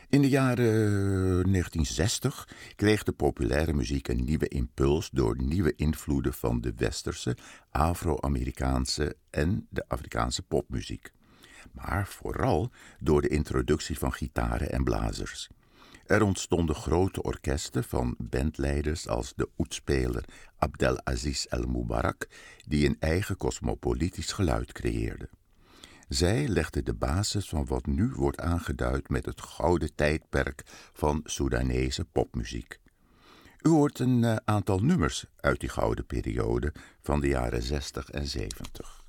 In de jaren 1960 kreeg de populaire muziek een nieuwe impuls door nieuwe invloeden van de westerse, Afro-Amerikaanse en de Afrikaanse popmuziek. Maar vooral door de introductie van gitaren en blazers. Er ontstonden grote orkesten van bandleiders als de oetspeler Abdelaziz El Mubarak, die een eigen cosmopolitisch geluid creëerde. Zij legden de basis van wat nu wordt aangeduid met het gouden tijdperk van Soedanese popmuziek. U hoort een aantal nummers uit die gouden periode van de jaren 60 en 70.